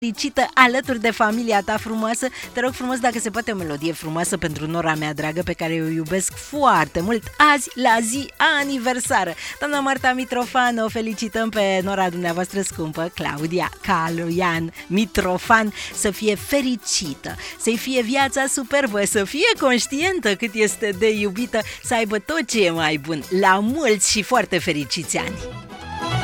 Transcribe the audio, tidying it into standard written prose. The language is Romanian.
fericită alături de familia ta frumoasă. Te rog frumos, dacă se poate, o melodie frumoasă pentru nora mea dragă, pe care o iubesc foarte mult, azi la zi aniversară. Doamna Marta Mitrofan, o felicităm pe nora dumneavoastră scumpă, Claudia Caloian Mitrofan, să fie fericită, să-i fie viața superbă, să fie conștientă cât este de iubită, să aibă tot ce e mai bun, la mulți și foarte fericiți ani.